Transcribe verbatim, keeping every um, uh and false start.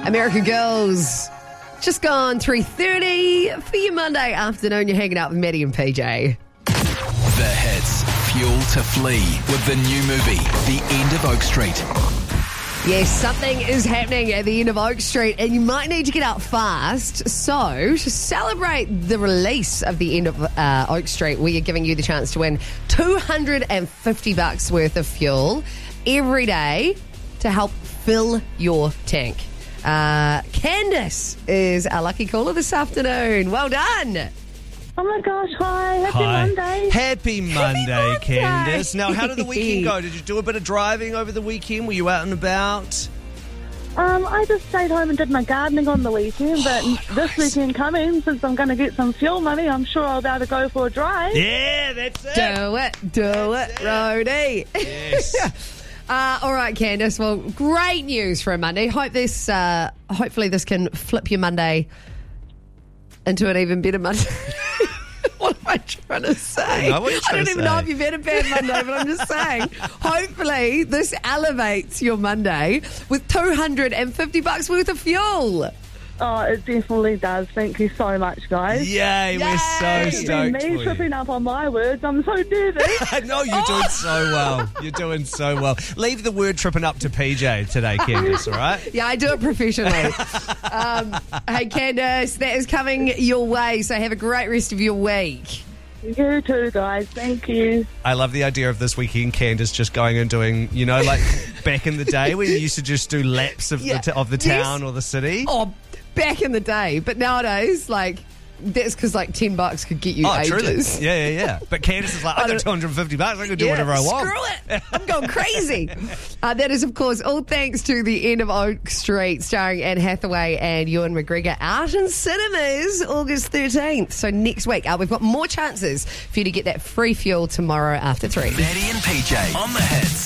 American Girls. Just gone three thirty for your Monday afternoon. You're hanging out with Maddie and P J. The hits, fuel to flee with the new movie, The End of Oak Street. Yes, something is happening at the end of Oak Street and you might need to get out fast. So, to celebrate the release of the end of uh, Oak Street, we are giving you the chance to win two hundred fifty bucks worth of fuel every day to help fill your tank. Uh, Candice is our lucky caller this afternoon. Well done. Oh my gosh, hi. Happy Hi. Monday. Happy Monday, Monday. Candice. Now, how did the weekend go? Did you do a bit of driving over the weekend? Were you out and about? Um, I just stayed home and did my gardening on the weekend, but Oh, this nice. weekend coming, since I'm going to get some fuel money, I'm sure I'll be able to go for a drive. Yeah, that's it. Do it, do it, Rhodey. Yes. Uh, all right, Candice. Well, great news for a Monday. Hope this, uh, hopefully, this can flip your Monday into an even better Monday. What am I trying to say? I don't know what you're I trying don't to even say. know if you've had a bad Monday, but I'm just saying. Hopefully, this elevates your Monday with two hundred fifty bucks worth of fuel. Oh, it definitely does. Thank you so much, guys. Yay, we're so Yay. It's been stoked me for tripping you. up on my words. I'm so nervous. No, you're doing so well. You're doing so well. Leave the word tripping up to P J today, Candice, all right? Yeah, I do it professionally. um, hey, Candice, that is coming your way, so have a great rest of your week. You too, guys. Thank you. I love the idea of this weekend, Candice just going and doing, you know, like back in the day when you used to just do laps of, Yeah. the, t- of the Yes. town or the city. Oh, back in the day, but nowadays, like, that's because like ten bucks could get you Oh, truly. ages. Yeah, yeah, yeah. But Candice is like, I got don't- two hundred fifty bucks. I can do Yeah, whatever I want. Screw it. I'm going crazy. uh, that is, of course, all thanks to The End of Oak Street, starring Anne Hathaway and Ewan McGregor, out in cinemas August thirteenth. So next week, uh, we've got more chances for you to get that free fuel tomorrow after three. Maddie and P J on the hits.